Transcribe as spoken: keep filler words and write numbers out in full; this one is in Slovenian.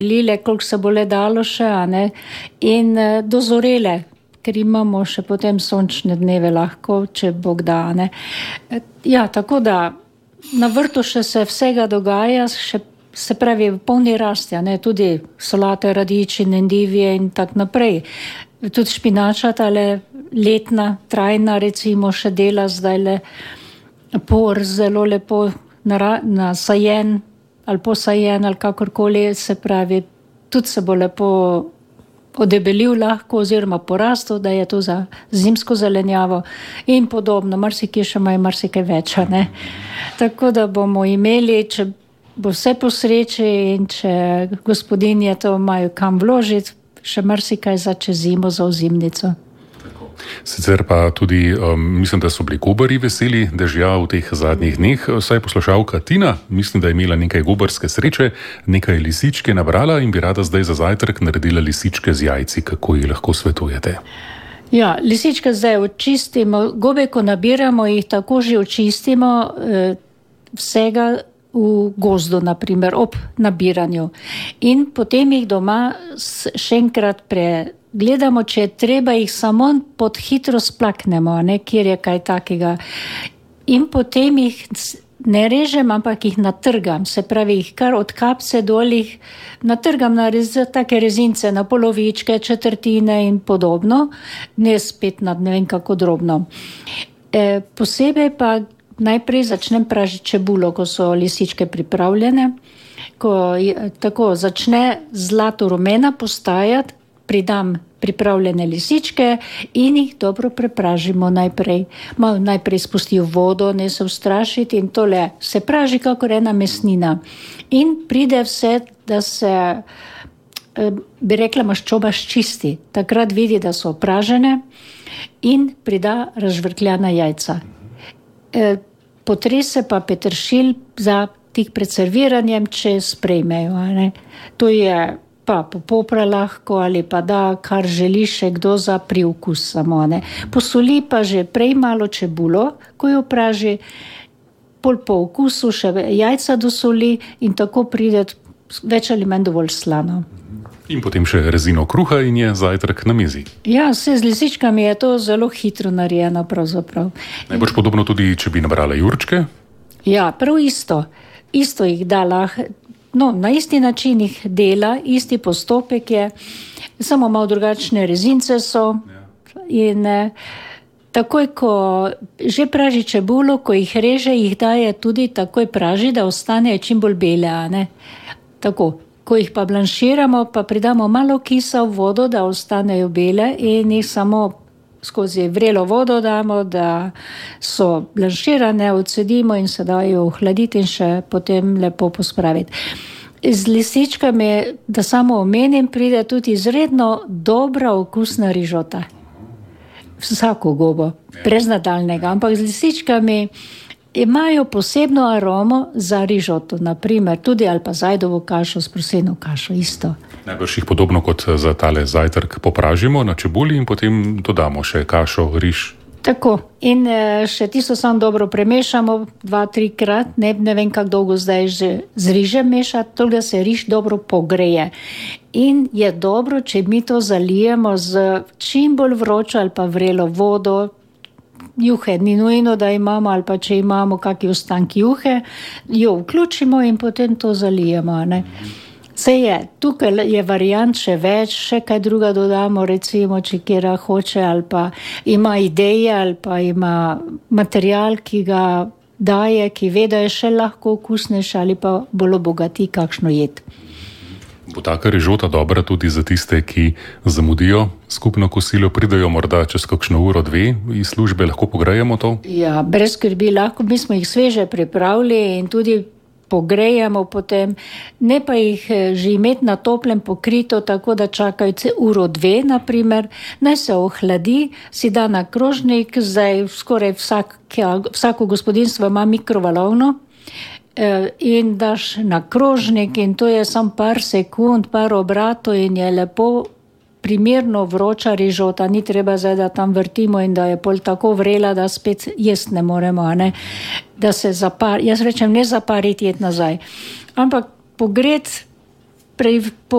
lile, koliko se bo le dalo še, a ne, in dozorele, ker imamo še potem sončne dneve lahko, če Bog da, ne. Ja, tako da na vrtu še se vsega dogaja, še, se pravi, v polni rasti, a ne, tudi solate, radiči, endivije in tak naprej. Tudi špinača, tale letna, trajna, recimo, še dela zdajle, por zelo lepo nasajen, ali posajen, ali kakorkoli, se pravi, tudi se bo lepo odebelil lahko oziroma porastel, da je to za zimsko zelenjavo in podobno, marsikaj še ima in marsikaj več, ne. Tako da bomo imeli, če bo vse po sreči in če gospodinje to imajo kam vložiti, še marsikaj za čez zimo, za ozimnico. Sicer pa tudi, um, mislim, da so bili gobarji veseli dežja v teh zadnjih dneh. Saj poslušalka Tina, mislim, da je imela nekaj gobarske sreče, nekaj lisičke nabrala in bi rada zdaj za zajtrk naredila lisičke z jajci. Kako ji lahko svetujete? Ja, lisičke zdaj očistimo, gobe, ko nabiramo, jih tako že očistimo eh, vsega v gozdu, naprimer, ob nabiranju. In potem jih doma še enkrat pregledamo, če je treba, jih samo pod hitro splaknemo, ne, kjer je kaj takega. In potem jih ne režem, ampak jih natrgam, se pravi, jih kar od kapce dolih natrgam na rez, take rezince, na polovičke, četrtine in podobno, ne spet na ne vem kako drobno. E, posebej pa najprej začnem pražiti čebulo, ko so lisičke pripravljene. Ko tako začne zlato rumena postajati, pridam pripravljene lisičke in jih dobro prepražimo najprej. Malo najprej spustijo vodo, ne se ustrašiti in tole se praži kakor ena mesnina. In pride vse, da se, bi rekla, maščoba ščisti. Takrat vidi, da so opražene in prida razžvrkljana jajca. E, Potrese pa peteršilj za tik pred serviranjem, če sprejmejo. Ne? To je pa popopra lahko ali pa da, kar želi še kdo za priokus samo. Ne? Posoli pa že prej malo čebulo, ko jo praži, pol po okusu še jajca dosoli in tako pride več ali manj dovolj slano. In potem še rezino kruha in je zajtrk na mizi. Ja, vse z lisičkami je to zelo hitro narejeno pravzaprav. Najbolj podobno tudi, če bi nabrala jurčke? Ja, prav isto. Isto jih da lahko, no, na isti način jih dela, isti postopek je, samo malo drugačne rezince so. Ja. In eh, takoj, ko že praži čebulo, ko jih reže, jih daje tudi takoj praži, da ostanejo čim bolj bele, a ne? Tako. Ko jih pa blanširamo, pa pridamo malo kisa v vodo, da ostanejo bele in jih samo skozi vrelo vodo damo, da so blanširane, odcedimo in se dajo ohladiti in še potem lepo pospraviti. Z lisičkami, da samo omenim, pride tudi izredno dobra okusna rižota. Vsako gobo, brez nadaljnega, ampak z lisičkami imajo posebno aromo za rižoto, naprimer tudi ali pa zajdovo kašo, sproseno kašo, isto. Najbrž jih podobno kot za tale zajtrk popražimo na čebuli in potem dodamo še kašo, riž. Tako, in še tisto samo dobro premešamo, dva, trikrat, ne, ne vem kako dolgo zdaj že z rižem mešati, toliko da se riž dobro pogreje. In je dobro, če mi to zalijemo z čim bolj vročo ali pa vrelo vodo, juhe ni nujno, da imamo, ali pa če imamo kakšni ostanki juhe, jo vključimo in potem to zalijemo, ne. Se je, tukaj je variant še več, še kaj druga dodamo, recimo, če kjera hoče, ali pa ima ideje, ali pa ima material, ki ga daje, ki ve, da je še lahko okusnejši, ali pa bolj obogati kakšno jed. Bo taka rižota dobra tudi za tiste, ki zamudijo skupno kosilo, pridejo morda čez kakšno uro, dve iz službe, lahko pogrejemo to? Ja, brez skrbi, lahko, mi smo jih sveže pripravili in tudi pogrejamo potem, ne pa jih že imeti na toplem pokrito, tako da čakajo uro, dve, naprimer, naj se ohladi, si da na krožnik, zdaj skoraj vsak, vsako gospodinstvo ima mikrovalovno, in daš na krožnik in to je samo par sekund, par obratov in je lepo primerno vroča rižota, ni treba zdaj, da tam vrtimo in da je pol tako vrela, da spet jest ne moremo, ne? Da se zapar, jaz rečem ne zapariti jed nazaj, ampak pogret prej, po